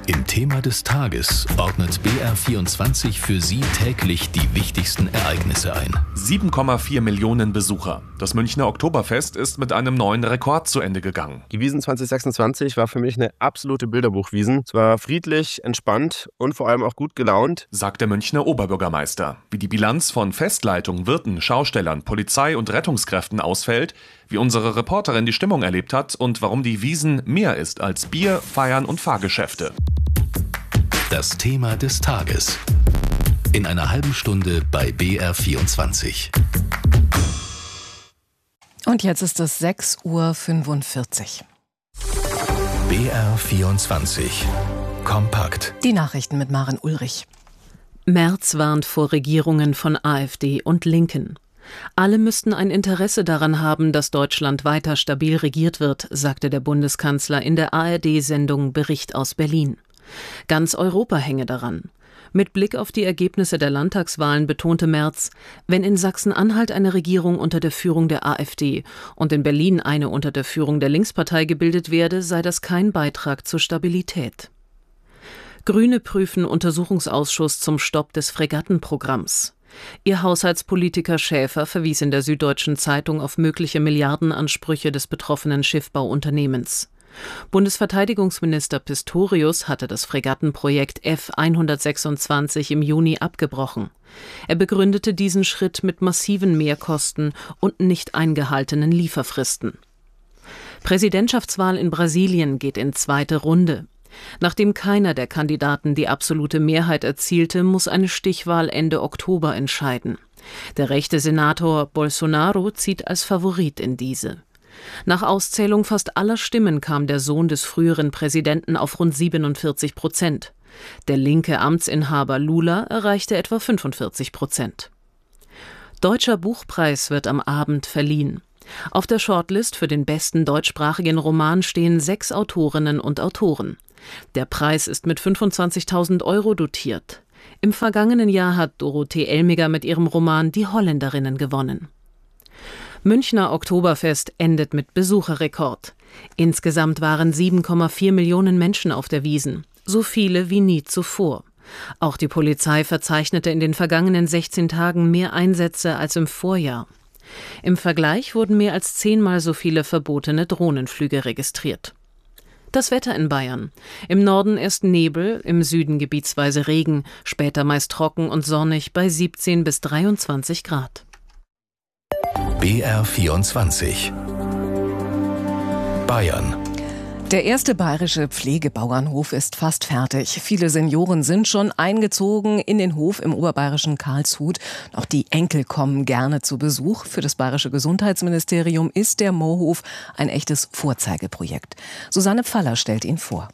Im Thema des Tages ordnet BR24 für Sie täglich die wichtigsten Ereignisse ein. 7,4 Millionen Besucher. Das Münchner Oktoberfest ist mit einem neuen Rekord zu Ende gegangen. Die Wiesn 2026 war für mich eine absolute Bilderbuchwiesn. Es war friedlich, entspannt und vor allem auch gut gelaunt, sagt der Münchner Oberbürgermeister. Wie die Bilanz von Festleitung, Wirten, Schaustellern, Polizei und Rettungskräften ausfällt, wie unsere Reporterin die Stimmung erlebt hat und warum die Wiesn mehr ist als Bier, Feiern und Fahrgeschäfte. Das Thema des Tages. In einer halben Stunde bei BR24. Und jetzt ist es 6:45 Uhr. BR24. Kompakt. Die Nachrichten mit Maren Ulrich. Merz warnt vor Regierungen von AfD und Linken. Alle müssten ein Interesse daran haben, dass Deutschland weiter stabil regiert wird, sagte der Bundeskanzler in der ARD-Sendung Bericht aus Berlin. Ganz Europa hänge daran. Mit Blick auf die Ergebnisse der Landtagswahlen betonte Merz, wenn in Sachsen-Anhalt eine Regierung unter der Führung der AfD und in Berlin eine unter der Führung der Linkspartei gebildet werde, sei das kein Beitrag zur Stabilität. Grüne prüfen Untersuchungsausschuss zum Stopp des Fregattenprogramms. Ihr Haushaltspolitiker Schäfer verwies in der Süddeutschen Zeitung auf mögliche Milliardenansprüche des betroffenen Schiffbauunternehmens. Bundesverteidigungsminister Pistorius hatte das Fregattenprojekt F-126 im Juni abgebrochen. Er begründete diesen Schritt mit massiven Mehrkosten und nicht eingehaltenen Lieferfristen. Präsidentschaftswahl in Brasilien geht in zweite Runde. Nachdem keiner der Kandidaten die absolute Mehrheit erzielte, muss eine Stichwahl Ende Oktober entscheiden. Der rechte Senator Bolsonaro zieht als Favorit in diese. Nach Auszählung fast aller Stimmen kam der Sohn des früheren Präsidenten auf rund 47%. Der linke Amtsinhaber Lula erreichte etwa 45%. Deutscher Buchpreis wird am Abend verliehen. Auf der Shortlist für den besten deutschsprachigen Roman stehen 6 Autorinnen und Autoren. Der Preis ist mit 25.000 € dotiert. Im vergangenen Jahr hat Dorothee Elmiger mit ihrem Roman Die Holländerinnen gewonnen. Münchner Oktoberfest endet mit Besucherrekord. Insgesamt waren 7,4 Millionen Menschen auf der Wiesn, so viele wie nie zuvor. Auch die Polizei verzeichnete in den vergangenen 16 Tagen mehr Einsätze als im Vorjahr. Im Vergleich wurden mehr als 10-mal so viele verbotene Drohnenflüge registriert. Das Wetter in Bayern. Im Norden erst Nebel, im Süden gebietsweise Regen, später meist trocken und sonnig bei 17 bis 23 Grad. BR24. Bayern. Der erste bayerische Pflegebauernhof ist fast fertig. Viele Senioren sind schon eingezogen in den Hof im oberbayerischen Karlshut. Auch die Enkel kommen gerne zu Besuch. Für das bayerische Gesundheitsministerium ist der Moorhof ein echtes Vorzeigeprojekt. Susanne Pfaller stellt ihn vor.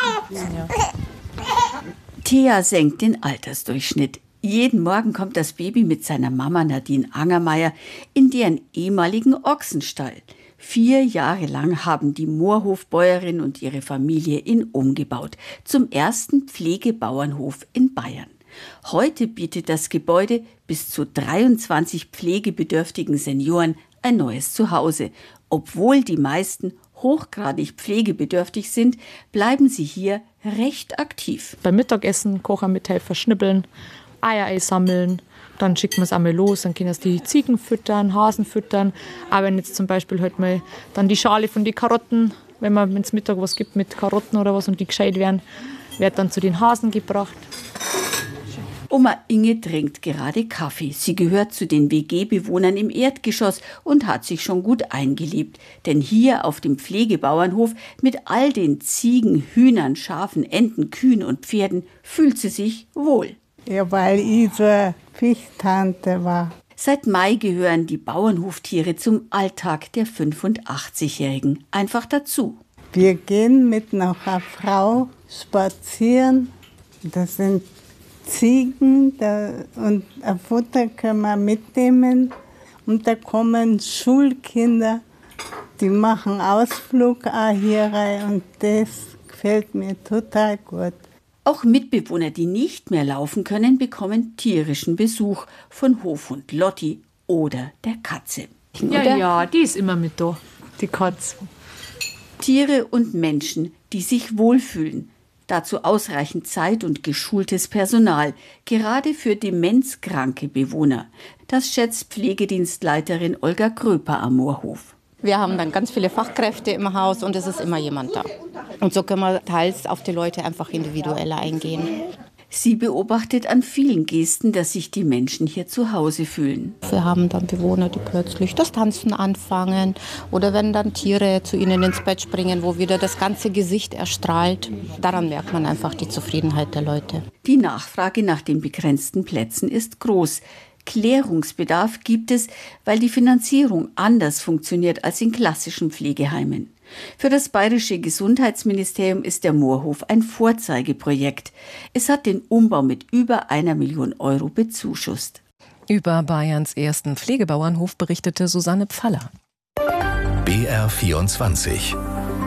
Thea senkt den Altersdurchschnitt. Jeden Morgen kommt das Baby mit seiner Mama Nadine Angermeier in deren ehemaligen Ochsenstall. 4 Jahre lang haben die Moorhofbäuerin und ihre Familie ihn umgebaut zum ersten Pflegebauernhof in Bayern. Heute bietet das Gebäude bis zu 23 pflegebedürftigen Senioren ein neues Zuhause. Obwohl die meisten hochgradig pflegebedürftig sind, bleiben sie hier recht aktiv. Beim Mittagessen kochen, mithelfen, schnippeln, Eier einsammeln. Dann schickt man es einmal los, dann können es die Ziegen füttern, Hasen füttern. Aber wenn jetzt zum Beispiel halt mal dann die Schale von den Karotten, wenn man ins Mittag was gibt mit Karotten oder was und die gescheit werden, wird dann zu den Hasen gebracht. Oma Inge trinkt gerade Kaffee. Sie gehört zu den WG-Bewohnern im Erdgeschoss und hat sich schon gut eingelebt. Denn hier auf dem Pflegebauernhof mit all den Ziegen, Hühnern, Schafen, Enten, Kühen und Pferden fühlt sie sich wohl. Ja, weil ich so Fichtante war. Seit Mai gehören die Bauernhoftiere zum Alltag der 85-Jährigen einfach dazu. Wir gehen mit einer Frau spazieren. Das sind Ziegen und ein Futter können wir mitnehmen. Und da kommen Schulkinder, die machen Ausflug auch hier rein und das gefällt mir total gut. Auch Mitbewohner, die nicht mehr laufen können, bekommen tierischen Besuch von Hofhund Lotti oder der Katze. Ja, die ist immer mit da, die Katze. Tiere und Menschen, die sich wohlfühlen. Dazu ausreichend Zeit und geschultes Personal, gerade für demenzkranke Bewohner. Das schätzt Pflegedienstleiterin Olga Gröper am Moorhof. Wir haben dann ganz viele Fachkräfte im Haus und es ist immer jemand da. Und so können wir teils auf die Leute einfach individueller eingehen. Sie beobachtet an vielen Gesten, dass sich die Menschen hier zu Hause fühlen. Wir haben dann Bewohner, die plötzlich das Tanzen anfangen oder wenn dann Tiere zu ihnen ins Bett springen, wo wieder das ganze Gesicht erstrahlt. Daran merkt man einfach die Zufriedenheit der Leute. Die Nachfrage nach den begrenzten Plätzen ist groß. Klärungsbedarf gibt es, weil die Finanzierung anders funktioniert als in klassischen Pflegeheimen. Für das bayerische Gesundheitsministerium ist der Moorhof ein Vorzeigeprojekt. Es hat den Umbau mit über 1 Million Euro bezuschusst. Über Bayerns ersten Pflegebauernhof berichtete Susanne Pfaller. BR24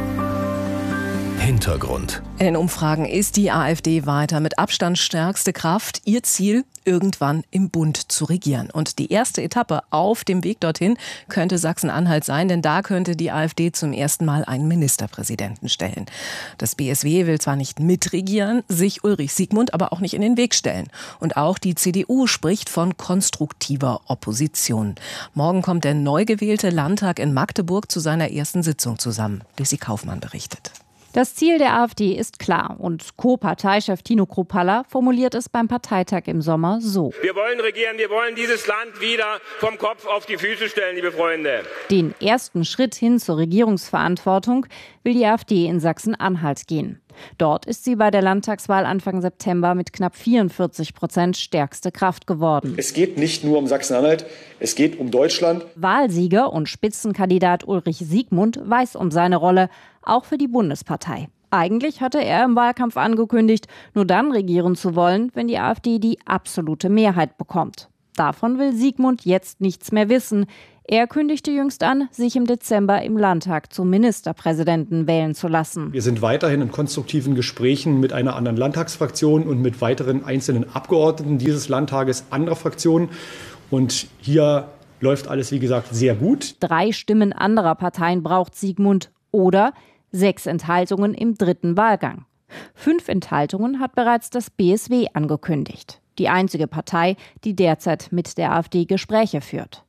Hintergrund. In den Umfragen ist die AfD weiter mit Abstand stärkste Kraft. Ihr Ziel, irgendwann im Bund zu regieren. Und die erste Etappe auf dem Weg dorthin könnte Sachsen-Anhalt sein, denn da könnte die AfD zum ersten Mal einen Ministerpräsidenten stellen. Das BSW will zwar nicht mitregieren, sich Ulrich Siegmund aber auch nicht in den Weg stellen. Und auch die CDU spricht von konstruktiver Opposition. Morgen kommt der neu gewählte Landtag in Magdeburg zu seiner ersten Sitzung zusammen. Lissi Kaufmann berichtet. Das Ziel der AfD ist klar und Co-Parteichef Tino Kruppalla formuliert es beim Parteitag im Sommer so. Wir wollen regieren, wir wollen dieses Land wieder vom Kopf auf die Füße stellen, liebe Freunde. Den ersten Schritt hin zur Regierungsverantwortung will die AfD in Sachsen-Anhalt gehen. Dort ist sie bei der Landtagswahl Anfang September mit knapp 44% stärkste Kraft geworden. Es geht nicht nur um Sachsen-Anhalt, es geht um Deutschland. Wahlsieger und Spitzenkandidat Ulrich Siegmund weiß um seine Rolle, auch für die Bundespartei. Eigentlich hatte er im Wahlkampf angekündigt, nur dann regieren zu wollen, wenn die AfD die absolute Mehrheit bekommt. Davon will Siegmund jetzt nichts mehr wissen. Er kündigte jüngst an, sich im Dezember im Landtag zum Ministerpräsidenten wählen zu lassen. Wir sind weiterhin in konstruktiven Gesprächen mit einer anderen Landtagsfraktion und mit weiteren einzelnen Abgeordneten dieses Landtages anderer Fraktionen. Und hier läuft alles, wie gesagt, sehr gut. 3 Stimmen anderer Parteien braucht Siegmund oder 6 Enthaltungen im dritten Wahlgang. 5 Enthaltungen hat bereits das BSW angekündigt. Die einzige Partei, die derzeit mit der AfD Gespräche führt.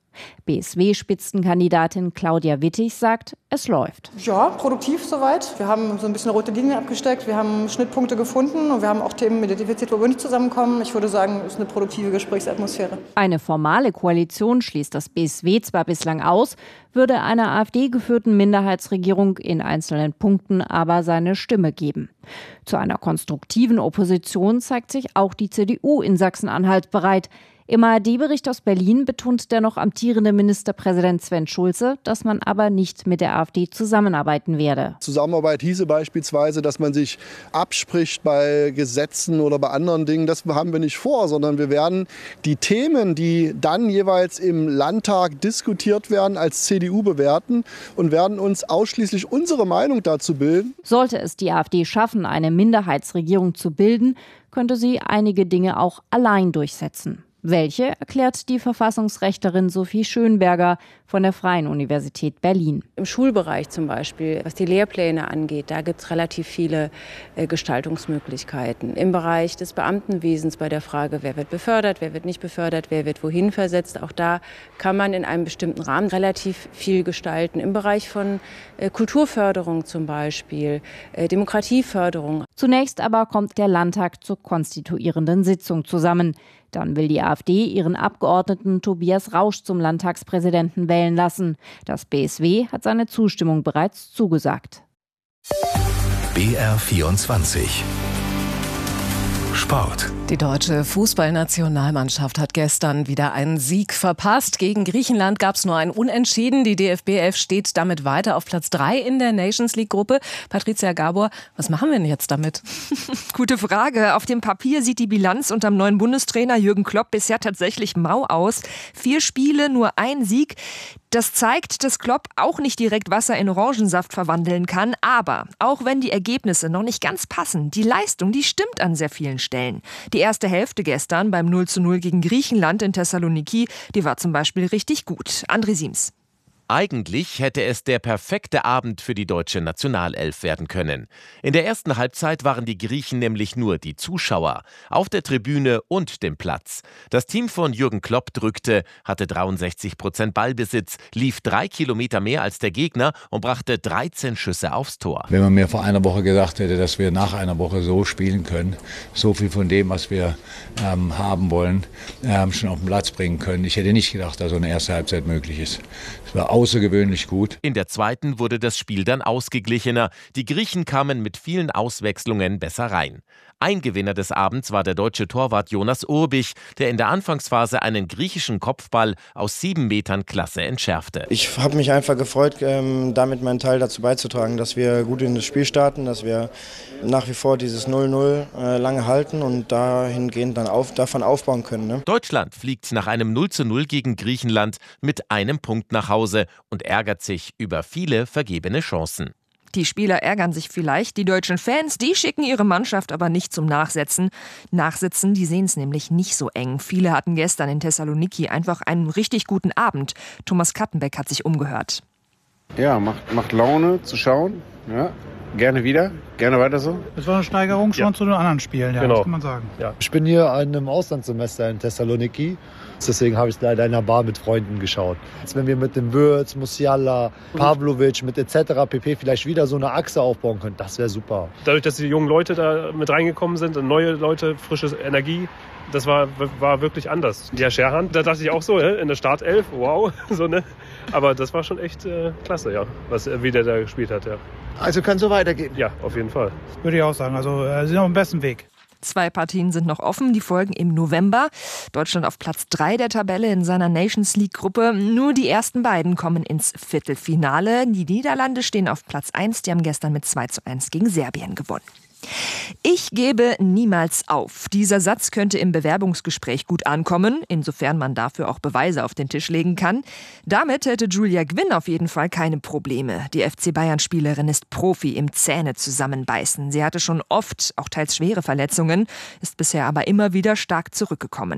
BSW-Spitzenkandidatin Claudia Wittig sagt, es läuft. Ja, produktiv soweit. Wir haben so ein bisschen rote Linien abgesteckt, wir haben Schnittpunkte gefunden und wir haben auch Themen identifiziert, wo wir nicht zusammenkommen. Ich würde sagen, es ist eine produktive Gesprächsatmosphäre. Eine formale Koalition schließt das BSW zwar bislang aus, würde einer AfD-geführten Minderheitsregierung in einzelnen Punkten aber seine Stimme geben. Zu einer konstruktiven Opposition zeigt sich auch die CDU in Sachsen-Anhalt bereit. Im ARD-Bericht aus Berlin betont der noch amtierende Ministerpräsident Sven Schulze, dass man aber nicht mit der AfD zusammenarbeiten werde. Zusammenarbeit hieße beispielsweise, dass man sich abspricht bei Gesetzen oder bei anderen Dingen. Das haben wir nicht vor, sondern wir werden die Themen, die dann jeweils im Landtag diskutiert werden, als CDU bewerten und werden uns ausschließlich unsere Meinung dazu bilden. Sollte es die AfD schaffen, eine Minderheitsregierung zu bilden, könnte sie einige Dinge auch allein durchsetzen. Welche, erklärt die Verfassungsrechtlerin Sophie Schönberger von der Freien Universität Berlin. Im Schulbereich zum Beispiel, was die Lehrpläne angeht, da gibt es relativ viele Gestaltungsmöglichkeiten. Im Bereich des Beamtenwesens bei der Frage, wer wird befördert, wer wird nicht befördert, wer wird wohin versetzt, auch da kann man in einem bestimmten Rahmen relativ viel gestalten. Im Bereich von Kulturförderung zum Beispiel, Demokratieförderung. Zunächst aber kommt der Landtag zur konstituierenden Sitzung zusammen. Dann will die AfD ihren Abgeordneten Tobias Rausch zum Landtagspräsidenten wählen lassen. Das BSW hat seine Zustimmung bereits zugesagt. BR24 Sport. Die deutsche Fußballnationalmannschaft hat gestern wieder einen Sieg verpasst. Gegen Griechenland gab es nur ein Unentschieden. Die DFB 11 steht damit weiter auf Platz 3 in der Nations League-Gruppe. Patricia Gabor, was machen wir denn jetzt damit? Gute Frage. Auf dem Papier sieht die Bilanz unterm neuen Bundestrainer Jürgen Klopp bisher tatsächlich mau aus. 4 Spiele, nur ein Sieg. Das zeigt, dass Klopp auch nicht direkt Wasser in Orangensaft verwandeln kann. Aber auch wenn die Ergebnisse noch nicht ganz passen, die Leistung, die stimmt an sehr vielen Stellen. Die erste Hälfte gestern beim 0:0 gegen Griechenland in Thessaloniki, die war zum Beispiel richtig gut. André Siems. Eigentlich hätte es der perfekte Abend für die deutsche Nationalelf werden können. In der ersten Halbzeit waren die Griechen nämlich nur die Zuschauer, auf der Tribüne und dem Platz. Das Team von Jürgen Klopp drückte, hatte 63% Ballbesitz, lief 3 Kilometer mehr als der Gegner und brachte 13 Schüsse aufs Tor. Wenn man mir vor einer Woche gesagt hätte, dass wir nach einer Woche so spielen können, so viel von dem, was wir haben wollen, schon auf den Platz bringen können. Ich hätte nicht gedacht, dass so eine erste Halbzeit möglich ist. Es war außergewöhnlich gut. In der zweiten wurde das Spiel dann ausgeglichener. Die Griechen kamen mit vielen Auswechslungen besser rein. Ein Gewinner des Abends war der deutsche Torwart Jonas Urbich, der in der Anfangsphase einen griechischen Kopfball aus 7 Metern Klasse entschärfte. Ich habe mich einfach gefreut, damit meinen Teil dazu beizutragen, dass wir gut in das Spiel starten, dass wir nach wie vor dieses 0-0 lange halten und dahingehend dann davon aufbauen können. Ne? Deutschland fliegt nach einem 0:0 gegen Griechenland mit einem Punkt nach Hause und ärgert sich über viele vergebene Chancen. Die Spieler ärgern sich vielleicht, die deutschen Fans, die schicken ihre Mannschaft aber nicht zum Nachsitzen, die sehen es nämlich nicht so eng. Viele hatten gestern in Thessaloniki einfach einen richtig guten Abend. Thomas Kattenbeck hat sich umgehört. Ja, macht Laune zu schauen, ja. Gerne wieder, gerne weiter so. Es war eine Steigerung schon zu den anderen Spielen, ja, das kann man sagen. Ja. Ich bin hier an einem Auslandssemester in Thessaloniki. Deswegen habe ich leider in einer Bar mit Freunden geschaut. Jetzt, wenn wir mit dem Würz, Musiala, Pavlovic, mit etc. pp. Vielleicht wieder so eine Achse aufbauen können, das wäre super. Dadurch, dass die jungen Leute da mit reingekommen sind und neue Leute, frische Energie, das war wirklich anders. Der Scherhan, da dachte ich auch so, in der Startelf, wow, so, ne? Aber das war schon echt klasse, ja, wie der da gespielt hat, ja. Also kann so weitergehen? Ja, auf jeden Fall. Würde ich auch sagen, also sie sind auf dem besten Weg. 2 Partien sind noch offen, die folgen im November. Deutschland auf Platz 3 der Tabelle in seiner Nations League-Gruppe. Nur die ersten beiden kommen ins Viertelfinale. Die Niederlande stehen auf Platz 1, die haben gestern mit 2:1 gegen Serbien gewonnen. Ich gebe niemals auf. Dieser Satz könnte im Bewerbungsgespräch gut ankommen, insofern man dafür auch Beweise auf den Tisch legen kann. Damit hätte Julia Gwynn auf jeden Fall keine Probleme. Die FC Bayern-Spielerin ist Profi im Zähne zusammenbeißen. Sie hatte schon oft, auch teils schwere Verletzungen, ist bisher aber immer wieder stark zurückgekommen.